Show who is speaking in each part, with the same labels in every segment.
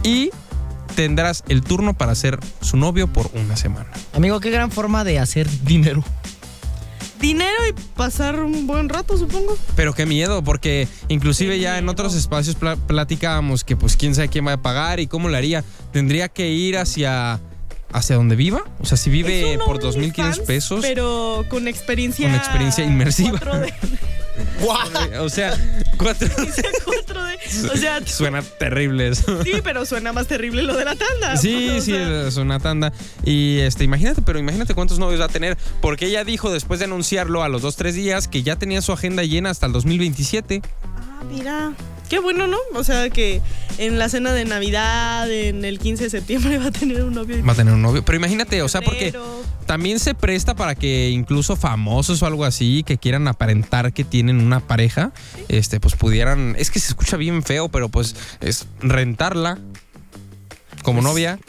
Speaker 1: y tendrás el turno para ser su novio por una semana.
Speaker 2: Amigo, qué gran forma de hacer dinero.
Speaker 3: Dinero y pasar un buen rato, supongo.
Speaker 1: Pero qué miedo, porque inclusive ya en otros espacios platicábamos que pues quién sabe quién va a pagar y cómo le haría. Tendría que ir hacia donde viva. O sea, si vive por 2,500 pesos.
Speaker 3: Pero con experiencia.
Speaker 1: Con experiencia inmersiva.
Speaker 3: 4D.
Speaker 1: O sea, 4D.
Speaker 3: O sea,
Speaker 1: suena terrible eso.
Speaker 3: Sí, pero suena más terrible lo de la tanda.
Speaker 1: Sí, es una tanda. Y imagínate cuántos novios va a tener. Porque ella dijo después de anunciarlo a los 2-3 días que ya tenía su agenda llena hasta el 2027.
Speaker 3: Ah, mira. Qué bueno, ¿no? O sea, que en la cena de Navidad, en el 15 de septiembre va a tener un novio.
Speaker 1: Va a tener un novio. Pero imagínate, o sea, porque también se presta para que incluso famosos o algo así que quieran aparentar que tienen una pareja, pues pudieran... Es que se escucha bien feo, pero pues es rentarla como novia.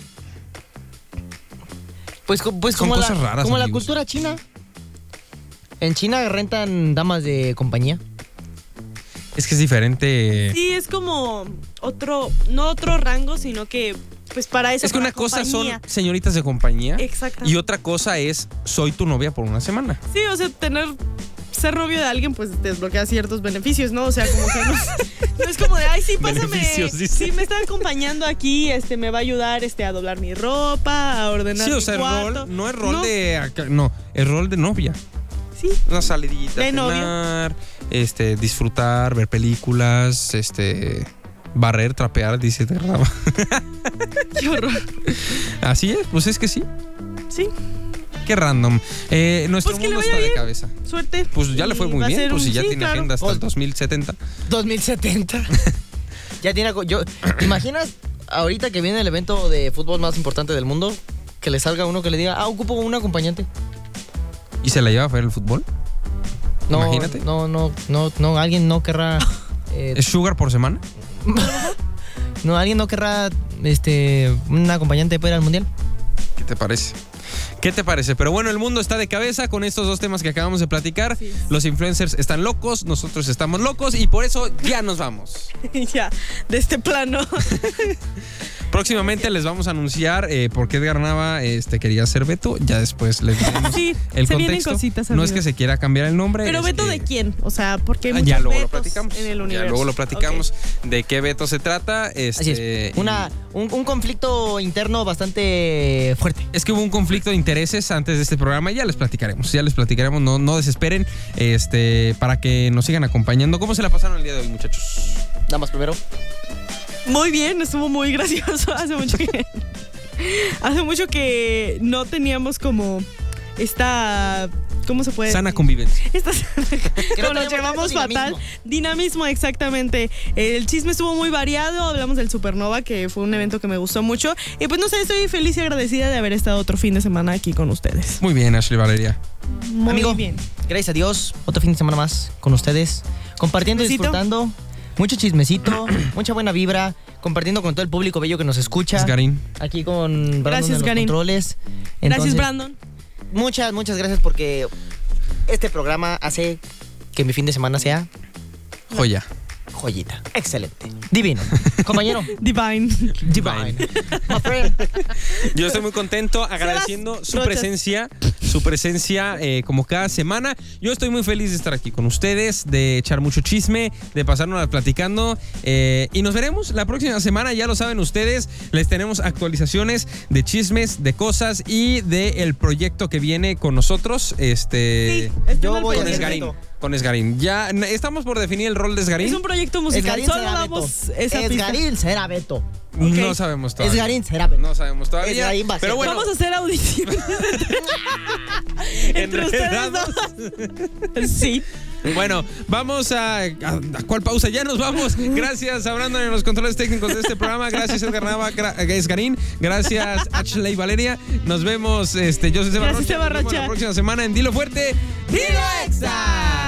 Speaker 2: Pues como
Speaker 1: cosas raras,
Speaker 2: como
Speaker 1: amigos.
Speaker 2: La cultura china. En China rentan damas de compañía.
Speaker 1: Es que es diferente.
Speaker 3: Sí, es como no otro rango, sino que pues para eso.
Speaker 1: Es que una cosa son señoritas de compañía.
Speaker 3: Exacto.
Speaker 1: Y otra cosa es soy tu novia por una semana.
Speaker 3: Sí, o sea, ser novio de alguien pues te desbloquea ciertos beneficios, ¿no? O sea, como que no es como de, ay, sí, pásame. Sí, me está acompañando aquí, me va a ayudar a doblar mi ropa, a ordenar mi cuarto. Sí, o sea, el rol no es rol es rol de novia. Sí.
Speaker 1: Una salidita,
Speaker 3: de
Speaker 1: cenar, disfrutar, ver películas, barrer, trapear, dice de rama.
Speaker 3: Qué horror.
Speaker 1: Así es, pues es que sí.
Speaker 3: Sí.
Speaker 1: Qué random. Nuestro
Speaker 3: pues
Speaker 1: mundo está de cabeza.
Speaker 3: Suerte.
Speaker 1: Pues ya le fue muy bien, pues si ya tiene agenda hasta el 2070.
Speaker 2: 2070. Ya tiene... ¿Te imaginas ahorita que viene el evento de fútbol más importante del mundo? Que le salga uno que le diga, ocupo un acompañante.
Speaker 1: ¿Y se la lleva a ver el fútbol?
Speaker 2: No,
Speaker 1: imagínate.
Speaker 2: No, alguien no querrá...
Speaker 1: ¿Es sugar por semana?
Speaker 2: No, alguien no querrá un acompañante para ir al mundial.
Speaker 1: ¿Qué te parece? ¿Qué te parece? Pero bueno, el mundo está de cabeza con estos dos temas que acabamos de platicar. Sí. Los influencers están locos, nosotros estamos locos y por eso ya nos vamos.
Speaker 3: Ya, de este plano.
Speaker 1: Próximamente les vamos a anunciar por qué Edgar Nava quería ser Beto. Ya después les diremos el contexto. Vienen cositas, no es que se quiera cambiar el nombre.
Speaker 3: Pero Beto
Speaker 1: que...
Speaker 3: ¿de quién? O sea, porque hay
Speaker 1: ya
Speaker 3: muchos
Speaker 1: luego
Speaker 3: Betos
Speaker 1: lo platicamos.
Speaker 3: En el universo.
Speaker 1: Ya luego lo platicamos de qué Beto se trata.
Speaker 2: Así es. Un conflicto interno bastante fuerte.
Speaker 1: Es que hubo un conflicto de intereses antes de este programa. Ya les platicaremos. No desesperen. Para que nos sigan acompañando. ¿Cómo se la pasaron el día de hoy, muchachos?
Speaker 2: Damas primero.
Speaker 3: Muy bien, estuvo muy gracioso. Hace mucho que no teníamos como esta... ¿Cómo se puede?
Speaker 1: Sana convivencia.
Speaker 3: No nos llevamos fatal. Dinamismo, exactamente. El chisme estuvo muy variado. Hablamos del Supernova, que fue un evento que me gustó mucho. Y pues no sé, estoy feliz y agradecida de haber estado otro fin de semana aquí con ustedes.
Speaker 1: Muy bien, Ashley Valeria.
Speaker 3: Muy bien.
Speaker 2: Gracias a Dios, otro fin de semana más con ustedes. Compartiendo y disfrutando. Mucho chismecito, mucha buena vibra, compartiendo con todo el público bello que nos escucha.
Speaker 1: Gracias, Garín.
Speaker 2: Aquí con Brandon en los controles. Entonces,
Speaker 3: gracias, Brandon.
Speaker 2: Muchas gracias porque este programa hace que mi fin de semana sea...
Speaker 1: joya.
Speaker 2: Joyita. Excelente. Divino. Compañero.
Speaker 3: Divine.
Speaker 2: My friend.
Speaker 1: Yo estoy muy contento, agradeciendo su presencia como cada semana. Yo estoy muy feliz de estar aquí con ustedes, de echar mucho chisme, de pasarnos platicando. Y nos veremos la próxima semana, ya lo saben ustedes. Les tenemos actualizaciones de chismes, de cosas y del proyecto que viene con nosotros.
Speaker 2: Yo voy
Speaker 1: con Esgarín. Con Esgarín. Ya estamos por definir el rol de Esgarín.
Speaker 3: Es un proyecto musical.
Speaker 2: Solo damos esa pista. Esgarín será Beto.
Speaker 1: Okay. No sabemos todavía.
Speaker 2: Esgarín será Beto.
Speaker 1: No sabemos todavía.
Speaker 3: Pero bueno, vamos a hacer audiciones entre ustedes dos. Sí.
Speaker 1: Bueno, vamos a ¿cuál pausa? Ya nos vamos. Gracias a Brandon en los controles técnicos de este programa. Gracias Edgar Nava, Esgarín. Gracias Ashley Valeria. Nos vemos. Yo soy Seba Rocha. Nos vemos la próxima semana en Dilo Fuerte, Dilo Exa.